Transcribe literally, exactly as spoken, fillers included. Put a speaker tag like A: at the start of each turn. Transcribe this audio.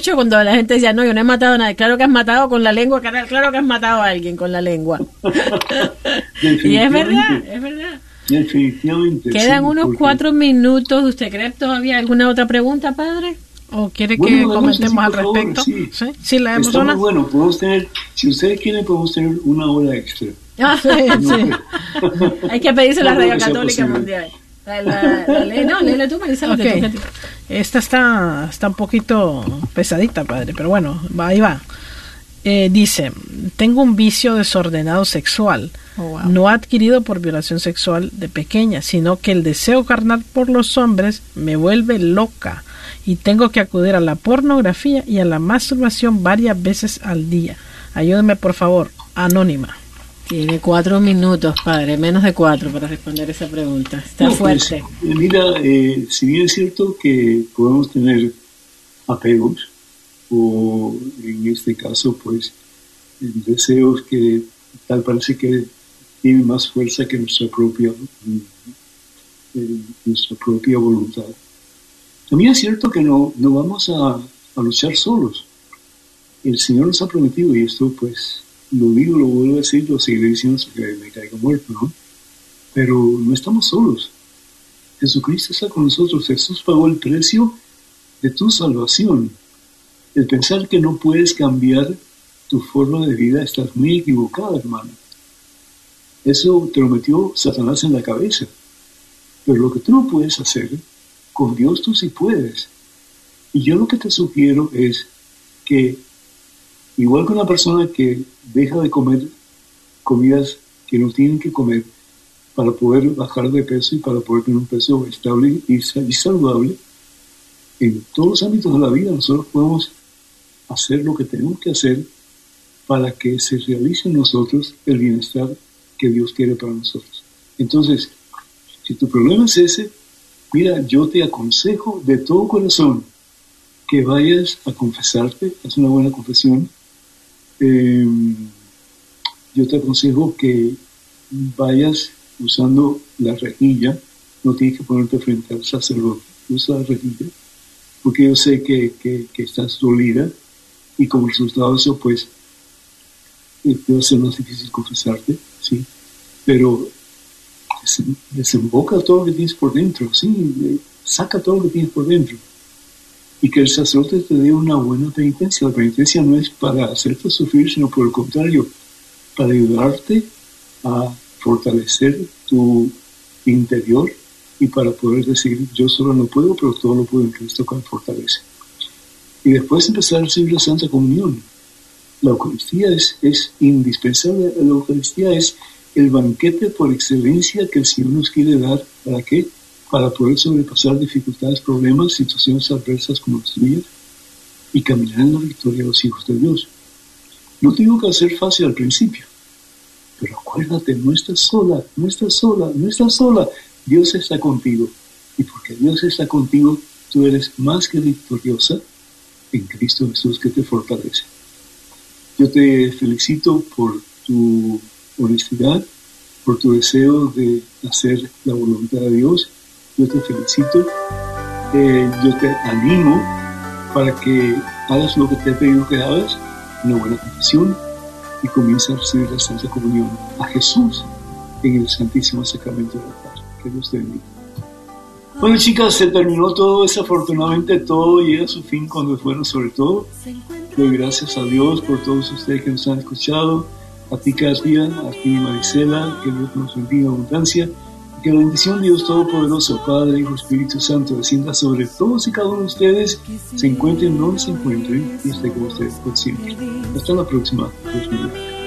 A: Cuando la gente decía, no, yo no he matado a nadie, claro que has matado con la lengua, claro que has matado a alguien con la lengua. Y es verdad, es verdad.
B: Definitivamente.
A: Quedan
B: sí,
A: unos
B: porque...
A: cuatro minutos. ¿Usted cree todavía alguna otra pregunta, padre? ¿O quiere
B: bueno,
A: que comentemos
B: sí,
A: al
B: favor,
A: respecto?
B: Sí,
A: sí, sí la hemos
B: Está muy bueno, podemos tener, si ustedes quieren, podemos tener una hora extra.
A: Ah, sí, sí. Hay que pedirse a la Radio Católica Mundial. La, la, la ley, no, léela tú, Marisa, lo
C: okay.
A: que tú,
C: Esta está, está un poquito pesadita, padre, pero bueno, va, ahí va. Eh, dice, tengo un vicio desordenado sexual, oh, wow. no adquirido por violación sexual de pequeña, sino que el deseo carnal por los hombres me vuelve loca y tengo que acudir a la pornografía y a la masturbación varias veces al día. Ayúdeme, por favor, anónima.
A: Tiene cuatro minutos, padre, menos de cuatro para responder esa pregunta. Está
B: no,
A: fuerte.
B: Pues, mira, eh, si bien es cierto que podemos tener apegos, o en este caso, pues, deseos que tal parece que tienen más fuerza que nuestra propia, eh, nuestra propia voluntad. También es cierto que no, no vamos a, a luchar solos. El Señor nos ha prometido, y esto, pues, lo digo, lo vuelvo a decir, lo seguiré diciendo hasta que me caiga muerto, ¿no? Pero no estamos solos. Jesucristo está con nosotros. Jesús pagó el precio de tu salvación. El pensar que no puedes cambiar tu forma de vida, estás muy equivocada, hermano. Eso te lo metió Satanás en la cabeza. Pero lo que tú no puedes hacer, con Dios tú sí puedes. Y yo lo que te sugiero es que, igual que una persona que deja de comer comidas que no tienen que comer para poder bajar de peso y para poder tener un peso estable y saludable, en todos los ámbitos de la vida nosotros podemos hacer lo que tenemos que hacer para que se realice en nosotros el bienestar que Dios quiere para nosotros. Entonces, si tu problema es ese, mira, yo te aconsejo de todo corazón que vayas a confesarte, haz una buena confesión. Eh, yo te aconsejo que vayas usando la rejilla, no tienes que ponerte frente al sacerdote, usa la rejilla, porque yo sé que, que, que estás dolida y como resultado de eso, pues, te va a ser más difícil confesarte, ¿sí? Pero desemboca todo lo que tienes por dentro, ¿sí? Saca todo lo que tienes por dentro. Y que el sacerdote te dé una buena penitencia. La penitencia no es para hacerte sufrir, sino por el contrario, para ayudarte a fortalecer tu interior y para poder decir, yo solo no puedo, pero todo lo puedo en Cristo que me fortalece. Y después empezar a recibir la Santa Comunión. La Eucaristía es, es indispensable. La Eucaristía es el banquete por excelencia que el Señor nos quiere dar. ¿Para qué? Para poder sobrepasar dificultades, problemas, situaciones adversas como las tuyas y caminar en la victoria de los hijos de Dios. No te digo que va a ser fácil al principio, pero acuérdate, no estás sola, no estás sola, no estás sola. Dios está contigo. Y porque Dios está contigo, tú eres más que victoriosa en Cristo Jesús que te fortalece. Yo te felicito por tu honestidad, por tu deseo de hacer la voluntad de Dios. Yo te felicito, eh, yo te animo para que hagas lo que te he pedido que hagas, una buena confesión, y comienza a recibir la Santa Comunión a Jesús en el Santísimo Sacramento del altar. Que Dios te bendiga. Bueno, chicas, se terminó todo. Desafortunadamente todo llega a su fin cuando es bueno, sobre todo. Doy gracias a Dios por todos ustedes que nos han escuchado, a ti, Katia, a ti, Marisela, que Dios nos bendiga en abundancia. Que la bendición de Dios Todopoderoso, Padre, Hijo, Espíritu Santo, descienda sobre todos y cada uno de ustedes, se encuentren donde se encuentren y esté con ustedes por siempre. Hasta la próxima. Dios mío.